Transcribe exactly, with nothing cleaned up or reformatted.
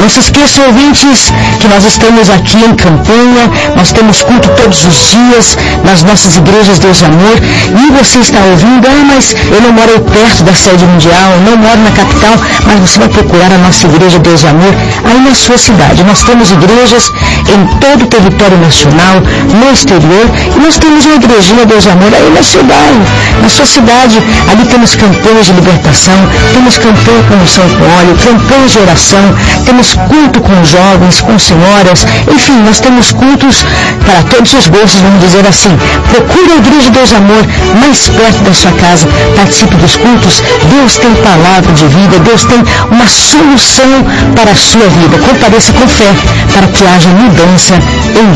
Não se esqueçam, ouvintes, que nós estamos aqui em Campanha, nós temos culto todos os dias nas nossas igrejas Deus e Amor, e você está ouvindo, ah, mas eu não moro aí perto da sede mundial, não moro na capital, mas você vai procurar a nossa igreja Deus e Amor aí na sua cidade. Nós temos igrejas em todo o território nacional, no exterior, e nós temos uma igrejinha Deus e Amor aí no seu bairro, na sua cidade. Ali temos campanhas de libertação, temos campanha com unção com óleo, campanhas de oração, temos culto com jovens, com senhoras, enfim, nós temos cultos para todos os gostos, vamos dizer assim. Procure a igreja Deus e Amor mais perto da sua casa, participe dos cultos. Deus tem palavra de vida, Deus tem uma solução para a sua vida. Compareça com fé para que haja mudança em